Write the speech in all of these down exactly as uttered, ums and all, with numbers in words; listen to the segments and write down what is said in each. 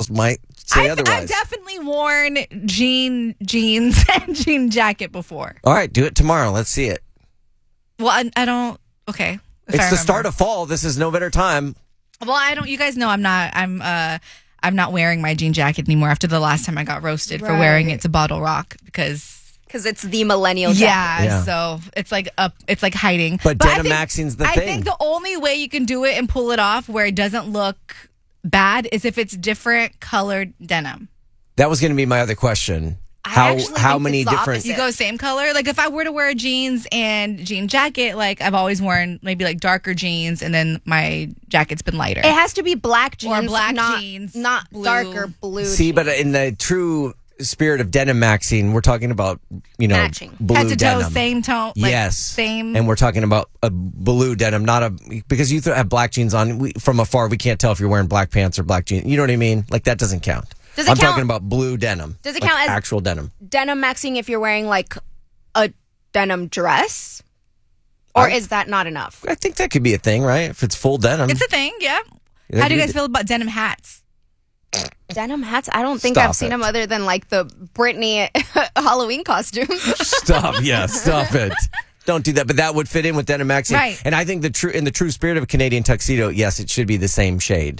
else might say I've, otherwise. I've definitely worn jean jeans and jean jacket before. All right, do it tomorrow. Let's see it. Well, I, I don't. Okay, it's the start of fall. This is no better time. Well, I don't. You guys know I'm not. I'm. uh I'm not wearing my jean jacket anymore after the last time I got roasted right. for wearing it to Bottle Rock because because it's the millennial jacket. Yeah, yeah, so it's like up, it's like hiding. But, but denim maxine's the I thing. I think the only way you can do it and pull it off where it doesn't look bad is if it's different colored denim. That was going to be my other question. I how how many different? Opposite. You go same color. Like if I were to wear jeans and jean jacket, like I've always worn maybe like darker jeans, and then my jacket's been lighter. It has to be black jeans or black not, jeans, not blue. darker blue. See, jeans. but in the true spirit of denim maxine, we're talking about you know matching blue head to toe, denim. same tone. Like, yes, same. And we're talking about a blue denim, not a because you th- have black jeans on. We, from afar, we can't tell if you're wearing black pants or black jeans. You know what I mean? Like that doesn't count. Does it I'm count, talking about blue denim. Does it like count as actual denim? Denim maxing if you're wearing like a denim dress, or I, is that not enough? I think that could be a thing, right? If it's full denim, it's a thing. Yeah. That'd How do you be guys feel about denim hats? Denim hats? I don't think Stop I've seen it. them other than like the Britney Halloween costume. Stop! Yeah, stop it. Don't do that. But that would fit in with denim maxine, right? And I think the true in the true spirit of a Canadian tuxedo, yes, it should be the same shade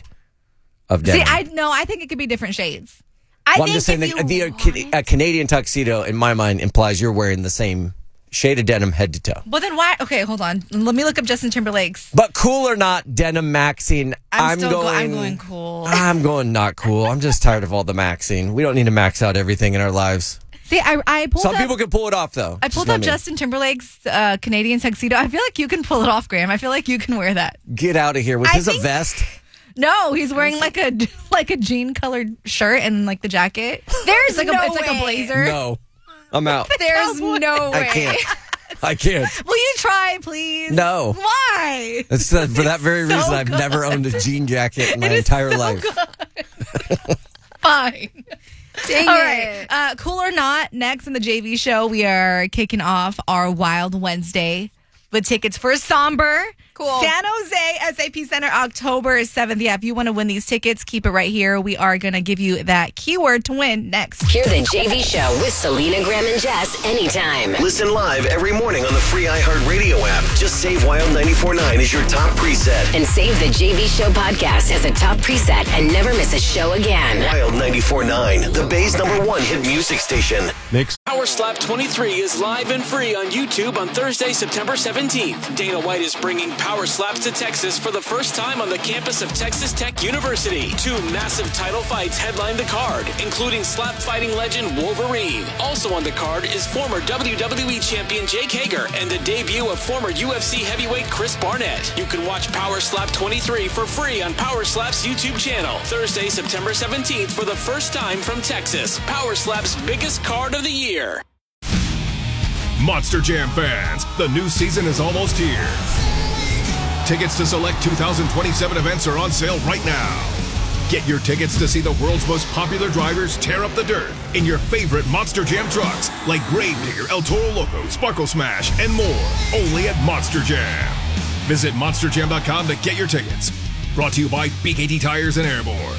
of denim. See, I no, I think it could be different shades. I well, I'm think just saying if that you the, a, a Canadian tuxedo, in my mind, implies you're wearing the same shade of denim head to toe. Well, then why? Okay, hold on. Let me look up Justin Timberlake's. But cool or not, denim maxine. I'm, I'm still going. Go, I'm going cool. I'm going not cool. I'm just tired of all the maxing. We don't need to max out everything in our lives. See, I I pulled Some up, people can pull it off, though. I pulled Just up not me. Justin Timberlake's uh, Canadian tuxedo. I feel like you can pull it off, Graham. I feel like you can wear that. Get out of here. Was I his think- a vest? No, he's wearing like a like a jean colored shirt and like the jacket. There's It's like no a, it's like a way. blazer. No. I'm out. There's no way. I can't. I can't. Will you try, please? No. Why? It's uh, for that very so reason I've good. never owned a jean jacket in my It is entire so life. good. Fine. Dang All it. right. Uh, cool or not, next in the J V show, we are kicking off our Wild Wednesday with tickets for Somber. Cool. San Jose S A P Center, October seventh. Yeah, if you want to win these tickets, keep it right here. We are going to give you that keyword to win next. Hear the J V Show with Selena, Graham, and Jess anytime. Listen live every morning on the free iHeartRadio app. Just save Wild ninety-four point nine as your top preset. And save the J V Show podcast as a top preset and never miss a show again. Wild ninety-four point nine, the Bay's number one hit music station. Next. Power Slap twenty-three is live and free on YouTube on Thursday, September seventeenth. Dana White is bringing Power Slaps to Texas for the first time on the campus of Texas Tech University. Two massive title fights headline the card, including slap fighting legend Wolverine. Also on the card is former W W E champion Jake Hager and the debut of former U F C heavyweight Chris Barnett. You can watch Power Slap twenty-three for free on Power Slap's YouTube channel. Thursday, September seventeenth for the first time from Texas. Power Slap's biggest card of the year. Monster Jam fans, the new season is almost here. Tickets to select two thousand twenty-seven events are on sale right now. Get your tickets to see the world's most popular drivers tear up the dirt in your favorite Monster Jam trucks like Gravedigger, El Toro Loco, Sparkle Smash, and more. Only at Monster Jam. Visit monster jam dot com to get your tickets. Brought to you by B K T Tires and Airborne.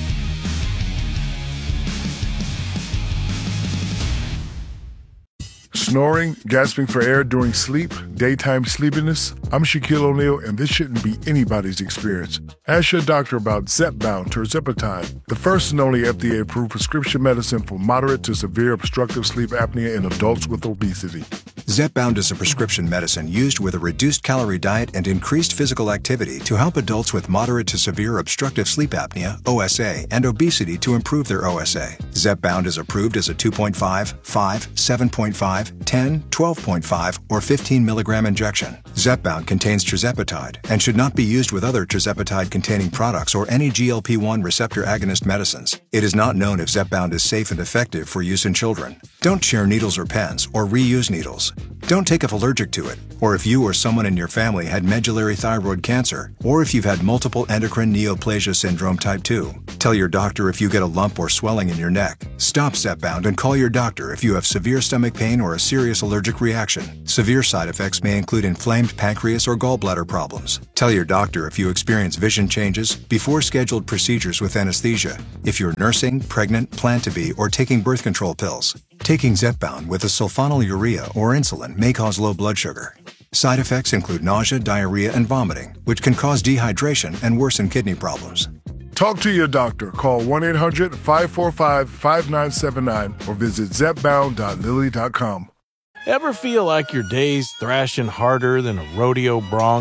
Snoring, gasping for air during sleep, daytime sleepiness? I'm Shaquille O'Neal, and this shouldn't be anybody's experience. Ask your doctor about Zepbound tirzepatide, the first and only F D A-approved prescription medicine for moderate to severe obstructive sleep apnea in adults with obesity. Zepbound is a prescription medicine used with a reduced calorie diet and increased physical activity to help adults with moderate to severe obstructive sleep apnea, O S A, and obesity to improve their O S A. Zepbound is approved as a two point five, five, seven point five, ten, twelve point five, or fifteen milligram injection. Zepbound contains tirzepatide and should not be used with other tirzepatide-containing products or any G L P one receptor agonist medicines. It is not known if Zepbound is safe and effective for use in children. Don't share needles or pens or reuse needles. Don't take if allergic to it, or if you or someone in your family had medullary thyroid cancer, or if you've had multiple endocrine neoplasia syndrome type two. Tell your doctor if you get a lump or swelling in your neck. Stop Zepbound and call your doctor if you have severe stomach pain or a serious allergic reaction. Severe side effects may include inflamed pancreas or gallbladder problems. Tell your doctor if you experience vision changes before scheduled procedures with anesthesia, if you're nursing, pregnant, plan to be, or taking birth control pills. Taking Zepbound with a sulfonylurea or insulin may cause low blood sugar. Side effects include nausea, diarrhea, and vomiting, which can cause dehydration and worsen kidney problems. Talk to your doctor. Call one eight hundred five four five five nine seven nine or visit zepbound dot lilly dot com. Ever feel like your day's thrashing harder than a rodeo bronc?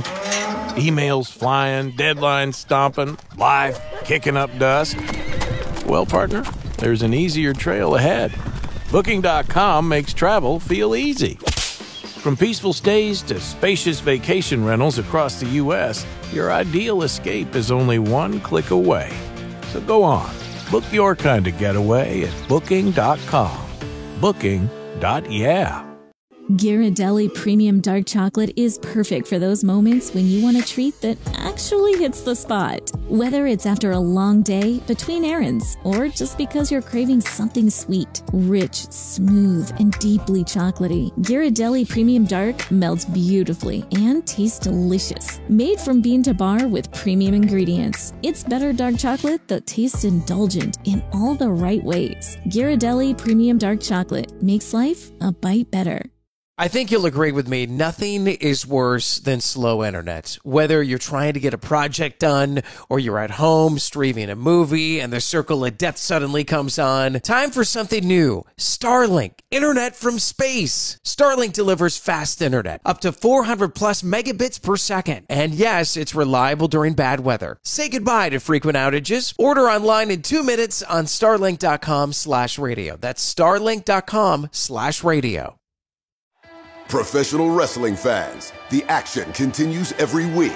Emails flying, deadlines stomping, life kicking up dust? Well, partner, there's an easier trail ahead. Booking dot com makes travel feel easy. From peaceful stays to spacious vacation rentals across the U S, your ideal escape is only one click away. So go on, book your kind of getaway at Booking dot com. Booking. Yeah. Ghirardelli Premium Dark Chocolate is perfect for those moments when you want a treat that actually hits the spot. Whether it's after a long day, between errands, or just because you're craving something sweet, rich, smooth, and deeply chocolatey, Ghirardelli Premium Dark melts beautifully and tastes delicious. Made from bean to bar with premium ingredients, it's better dark chocolate that tastes indulgent in all the right ways. Ghirardelli Premium Dark Chocolate makes life a bite better. I think you'll agree with me, nothing is worse than slow internet. Whether you're trying to get a project done or you're at home streaming a movie and the circle of death suddenly comes on, time for something new. Starlink, internet from space. Starlink delivers fast internet, up to four hundred plus megabits per second. And yes, it's reliable during bad weather. Say goodbye to frequent outages. Order online in two minutes on starlink dot com slash radio. That's starlink dot com slash radio. Professional wrestling fans, the action continues every week.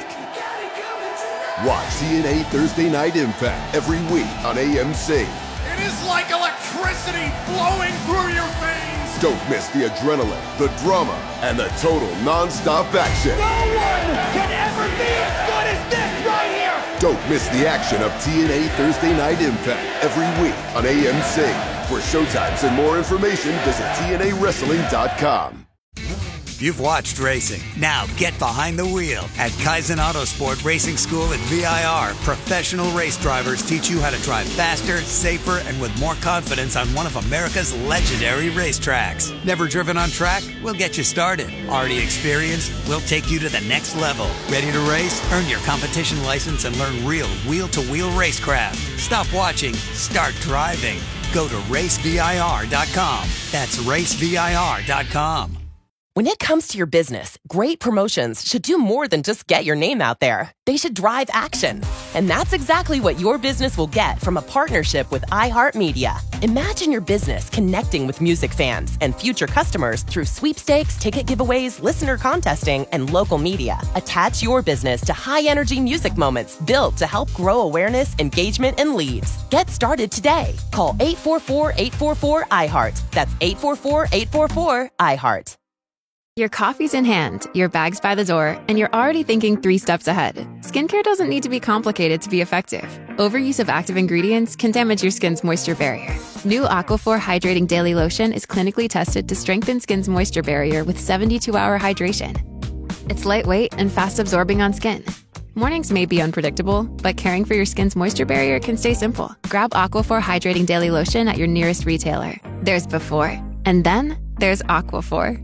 Watch T N A Thursday Night Impact every week on A M C. It is like electricity flowing through your veins. Don't miss the adrenaline, the drama, and the total non-stop action. No one can ever be as good as this right here. Don't miss the action of T N A Thursday Night Impact every week on A M C. For showtimes and more information, visit T N A wrestling dot com. You've watched racing. Now get behind the wheel. At Kaizen Autosport Racing School at V I R, professional race drivers teach you how to drive faster, safer, and with more confidence on one of America's legendary racetracks. Never driven on track? We'll get you started. Already experienced? We'll take you to the next level. Ready to race? Earn your competition license and learn real wheel-to-wheel racecraft. Stop watching. Start driving. Go to race V I R dot com. That's race V I R dot com. When it comes to your business, great promotions should do more than just get your name out there. They should drive action. And that's exactly what your business will get from a partnership with iHeartMedia. Imagine your business connecting with music fans and future customers through sweepstakes, ticket giveaways, listener contesting, and local media. Attach your business to high-energy music moments built to help grow awareness, engagement, and leads. Get started today. Call eight four four, eight four four, I heart. That's eight four four, eight four four, I heart. Your coffee's in hand, your bag's by the door, and you're already thinking three steps ahead. Skincare doesn't need to be complicated to be effective. Overuse of active ingredients can damage your skin's moisture barrier. New Aquaphor Hydrating Daily Lotion is clinically tested to strengthen skin's moisture barrier with seventy-two hour hydration. It's lightweight and fast-absorbing on skin. Mornings may be unpredictable, but caring for your skin's moisture barrier can stay simple. Grab Aquaphor Hydrating Daily Lotion at your nearest retailer. There's before, and then there's Aquaphor.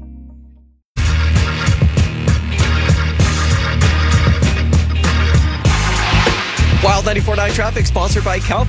Wild ninety-four point nine traffic sponsored by Cal.